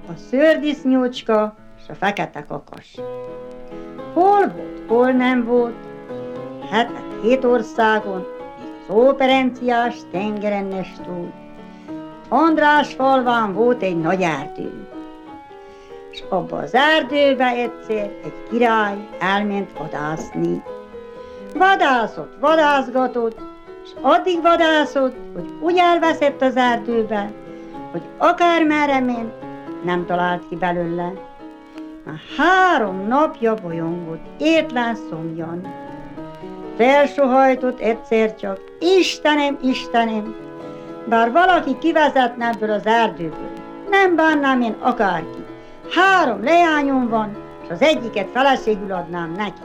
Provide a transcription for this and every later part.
a szőrdisznócska és a fekete kakas. Hol volt, hol nem volt, hetek 7 országon, az Óperenciás tengerenes túl. Andrásfalván volt egy nagy erdő, és abba az erdőbe egyszer egy király elment vadászni. Vadászott, vadászgatott, és addig vadászott, hogy úgy elveszett az erdőbe, hogy akármerre ment, nem talált ki belőle. Már 3 napja bolyongott, étlen szomjan. Felsohajtott egyszer csak, Istenem, Istenem, bár valaki kivezetne ebből az erdőből, nem bánnám én akárki. 3 leányom van, és az egyiket feleségül adnám neki.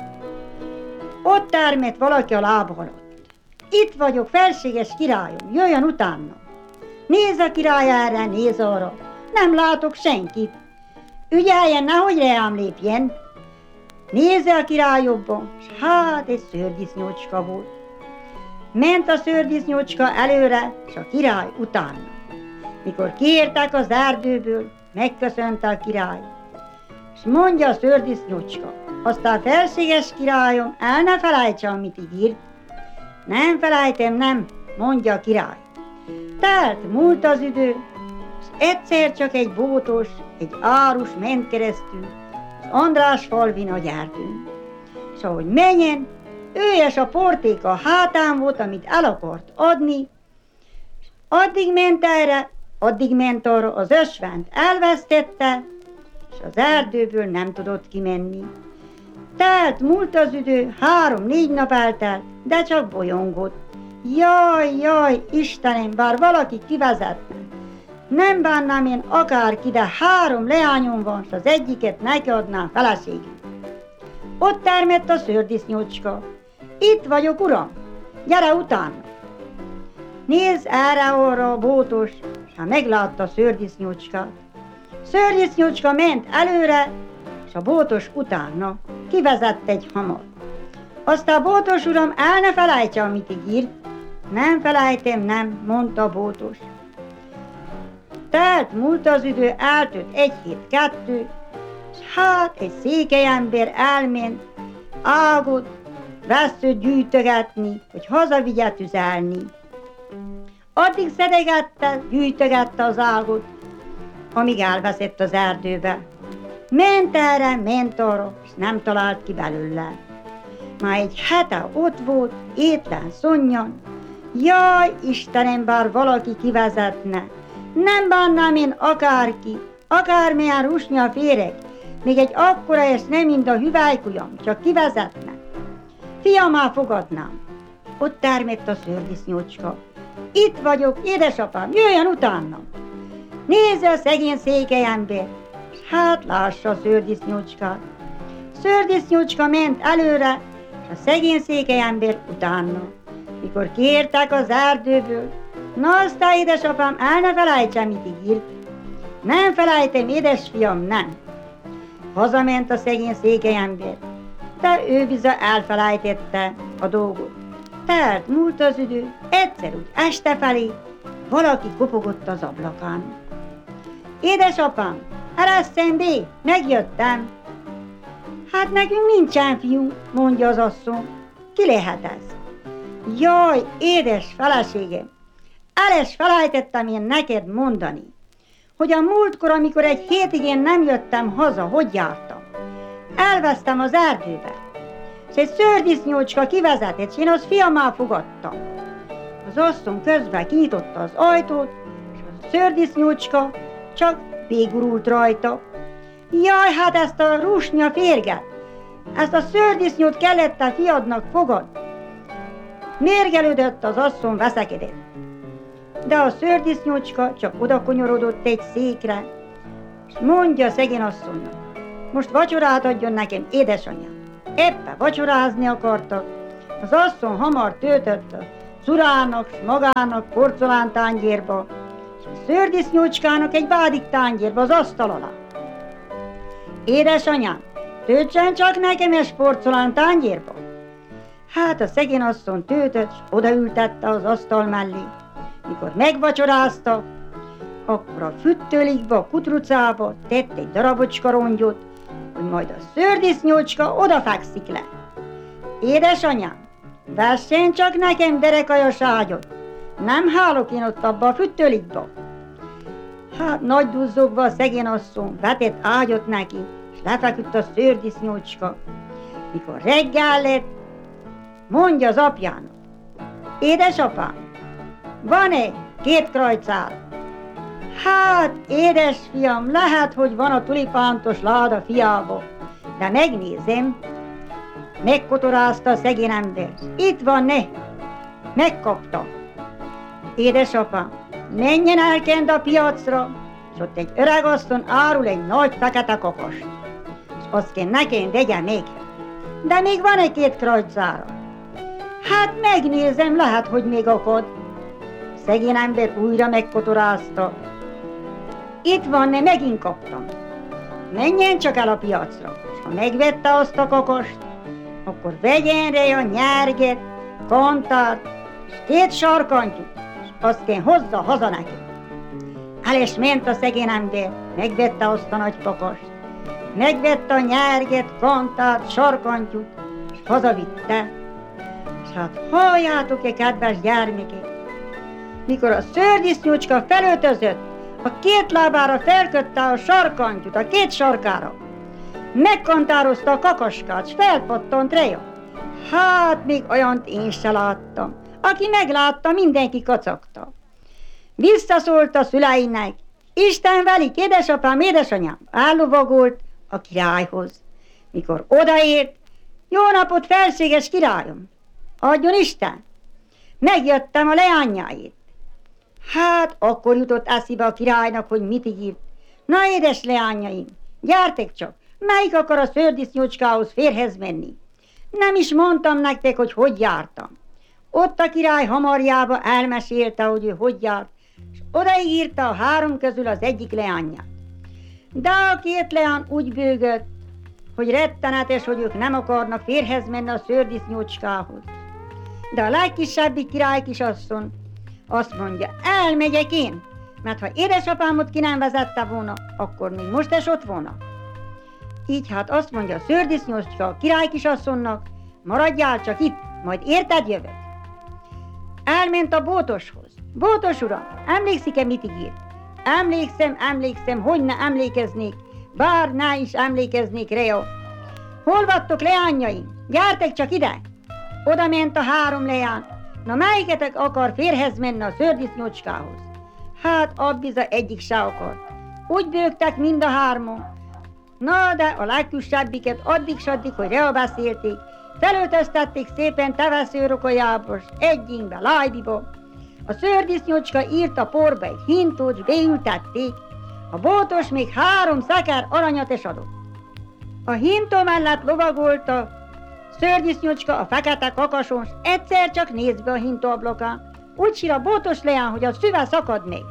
Ott termett valaki a lába alatt. Itt vagyok, felséges királyom, jöjjön utána. Néz a király erre, néz arra, nem látok senkit. Ügyeljen, nehogy reám lépjen. Nézze a király jobban, s hát egy szőrdisznócska volt. Ment a szőrdisznócska előre, s a király utána. Mikor kiértek az erdőből, megköszönte a király. És mondja a szőrdisznócska, aztán felséges királyom, el ne felejtse, amit ígért. Nem felejtem, nem, mondja a király. Telt múlt az idő, és egyszer csak egy bótos, egy árus ment keresztül az Andrásfalvi nagy erdőn. És ahogy menjen, ő és a portéka hátán volt, amit el akart adni, és addig ment erre, addig ment arra, az ösvényt elvesztette, és az erdőből nem tudott kimenni. Telt múlt az idő, 3-4 nap eltelt, de csak bolyongott. Jaj, jaj, Istenem, bár valaki kivezetne. Nem bánnám én akárki, de 3 leányom van, s az egyiket neki adnám feleségül. Ott termett a szőrdisznócska. Itt vagyok, uram, gyere utána. Nézz erre-arra a bótos, s ha meglátta a szőrdisznócskát. Szőrdisznócska ment előre, és a bótos utána. Kivezett egy hamar. Aztán bótos uram, el ne felejtse, amit ígért. Nem felejtem, nem, mondta a bótos. Telt múlt az idő, eltűnt 1 hét, 2, és hát egy székely ember elment, ágot, veszőt gyűjtögetni, hogy hazavigye tüzelni. Addig szedegette, gyűjtögette az ágot, amíg elveszett az erdőbe. Ment erre, ment arra, és nem talált ki belőle. Már egy hete ott volt, étlen, szonnyan. Jaj, Istenem, bár valaki kivezetne. Nem bánnám én akárki, akármilyen rusnya féreg, még egy akkora és nem mind a hüvelykujjam, csak kivezetne. Fiamá fogadnám. Ott termett a szőrdisznócska. Itt vagyok, édesapám, jöjjön utánam. Nézze a szegény székely ember, és hát lássa a szőrdisznócskát. Szőrdisznócska ment előre, és a szegény székely ember utána. Mikor kiértek az erdőből, na aztán édesapám, el ne felejtse, mit ígért. Nem felejtem, édesfiam, nem. Hazament a szegény székely ember, de ő bizony elfelejtette a dolgot. Telt múlt az idő, egyszer úgy este felé, valaki kopogott az ablakán. Édesapám, eresszen be, megjöttem. Hát nekünk nincsen fiunk, mondja az asszony. Ki lehet ez? Jaj, édes feleségem, el is felejtettem én neked mondani, hogy a múltkor, amikor egy hétig én nem jöttem haza, hogy jártam? Elvesztem az erdőbe, és egy szőrdisznócska kivezetett, és én az fiammal fogadtam. Az asszony közben kinyitotta az ajtót, és a szőrdisznócska csak végurult rajta. Jaj, hát ezt a rusnya férget, ezt a szőrdisznót kellett a fiadnak fogadni. Mérgelődött, az asszony veszekedett. De a szőrdisznócska csak odakonyorodott egy székre, és mondja a szegény asszonynak, most vacsorát adjon nekem, édesanyám. Éppen vacsorázni akartak. Az asszony hamar töltött az urának s magának porcelántányérba, és a szőrdisznócskának egy vádik tányérba az asztal alá. Édesanyám, töltsen csak nekem egy porcelántányérba. Hát a szegény asszony töltött, s odaültette az asztal mellé. Mikor megvacsoráztak, Akkor a füttölikbe, a kutrucába tett egy darabocska rongyot, hogy majd a szőrdisznócska odafekszik le. Édesanyám, vessen csak nekem derekajas ágyat, nem hálok én ott abba a füttölikba. Hát nagy duzzogva a szegény asszony vetett ágyat neki, és lefeküdt a szőrdisznócska. Mikor reggel lett, mondja az apjának: édesapám, van-e 2 krajcár? Hát, édesfiam, lehet, hogy van a tulipántos láda fiába, de megnézem. Megkotorázta a szegény ember. Itt van, ne! Megkapta. Édesapám, menjen el kend a piacra, és ott egy öregasszony árul egy nagy fekete kakost. És azt kell nekem vegye meg. De még van egy 2 krajcára. Hát megnézem, lehet, hogy még akad. Szegény ember újra megkotorázta. Itt van, ne, megint kaptam. Menjen csak el a piacra, és ha megvette azt a kakost, akkor vegyen rá a nyerget, kantát, és 2 sarkantyút, és azt kell hozza haza neki. El is ment a szegény ember, megvette azt a nagy kakost. Megvette a nyerget, kantát, sarkantyút, és hazavitte. És hát halljátok-e, kedves gyermekek, mikor a szőrdisznócska felöltözött, a 2 lábára felkötte a sarkantyút, a 2 sarkára. Megkantározta a kakaskát, s felpattant reja. Hát még olyant én se láttam. Aki meglátta, mindenki kacagta. Visszaszólt a szüleinek: Isten velik, édesapám, édesanyám. Ellovagolt a királyhoz. Mikor odaért: jó napot, felséges királyom! Adjon Isten! Megjöttem a leányáért. Hát akkor jutott eszébe a királynak, hogy mit ígért. Na, édes leányaim, gyertek csak, melyik akar a szőrdisznócskához férhez menni? Nem is mondtam nektek, hogy jártam. Ott a király hamarjába elmesélte, hogy járt, és odaírta a 3 közül az egyik leányát. De a 2 leány úgy bőgött, hogy rettenetes, hogy ők nem akarnak férhez menni a szőrdisznócskához. De a legkisebbik király kisasszony azt mondja: elmegyek én, mert ha édesapámot ki nem vezette volna, akkor még most is ott volna. Így hát azt mondja a szőrdisznócska a király kisasszonynak: maradjál csak itt, majd érted jövök. Elment a bótoshoz. Bótos uram, emlékszik-e, mit ígért? Emlékszem, hogy ne emlékeznék, bár ne is emlékeznék rá. Hol vattok, leányaim? Gyertek csak ide! Oda ment a 3 leány. Na, melyiketek akar férhez menni a szőrdisznócskához? Hát abbiza egyik se akart. Úgy bőgtek mind a 3. Na, de a legkisebbiket addig s addig, hogy reabeszélték, felöltöztették szépen teveszőrokolyába, s egyikbe, lájdiba. A szőrdisznócska írt a porba egy hintót, s beültették. A bótos még 3 szeker aranyat is adott. A hintó mellett lovagolt a szőrdisznócska a fekete kakason, s egyszer csak néz be a hintó ablakán. Úgy sír a bótos leány, hogy a szüve szakad meg.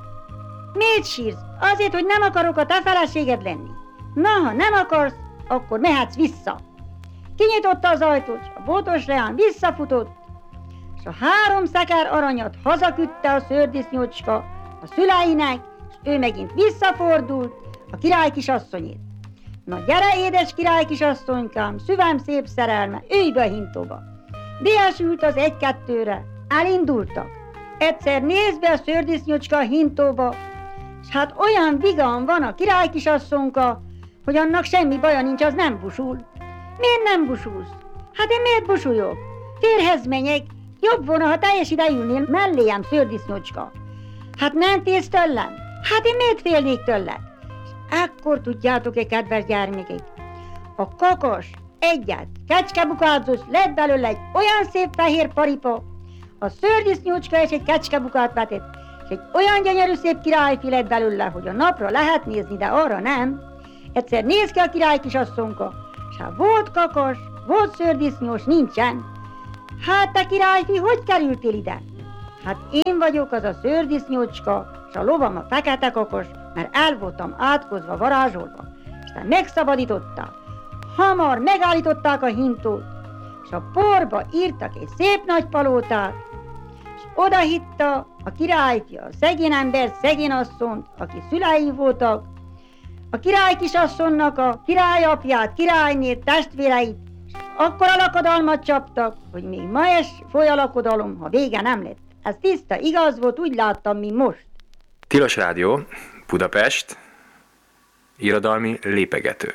Miért sírsz? Azért, hogy nem akarok a te feleséged lenni. Na, ha nem akarsz, akkor mehetsz vissza. Kinyitotta az ajtót, s a bótos leány visszafutott, és a 3 szeker aranyat hazaküldte a szőrdisznócska a szüleinek, és ő megint visszafordult a király kisasszonyét. Na, gyere, édes király kisasszonykám, szívem szép szerelme, ülj be a hintóba. Beesült az 1-2-re, elindultak. Egyszer néz be a szőrdisznócska a hintóba, és hát olyan vigan van a király kisasszonka, hogy annak semmi baja nincs, az nem busul. Miért nem busulsz? Hát én miért busuljok? Férhez menjek, jobb volna, ha te is ide ülnél melléjem, szőrdisznócska. Hát nem félsz tőlem? Hát én miért félnék tőled? És ekkor tudjátok-e, kedves gyermekek, a kakos egyet kecskebukázós lett belőle egy olyan szép fehér paripa, a szőrdisznócska és egy kecskebukát vetett, és egy olyan gyönyörű szép királyfi lett belőle, hogy a napra lehet nézni, de arra nem. Egyszer néz ki a király kisasszonka, és ha volt kakos, volt szőrdisznós, nincsen. Hát te királyfi, hogy kerültél ide? Hát én vagyok az a szőrdisznócska, és a lovam a fekete kakos, mert el voltam átkozva, varázsolva. Aztán megszabadítottál. Hamar megállították a hintót, és a porba írtak egy szép nagy palótát, és oda hitta a királyfia a szegény ember, szegény asszonyt, aki szülei voltak, a király kisasszonynak a királyapját, királynét, testvéreit, akkora lakodalmat csaptak, hogy még ma is foly a lakodalom, ha vége nem lett. Ez tiszta igaz volt, úgy láttam, mint most. Tilos Rádió, Budapest, irodalmi lépegető.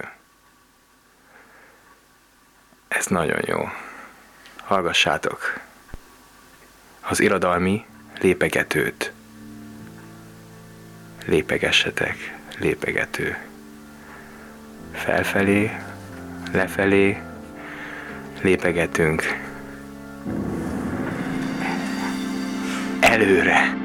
Ez nagyon jó. Hallgassátok az irodalmi lépegetőt. Lépegessetek, lépegető. Felfelé, lefelé, lépegetünk. Előre!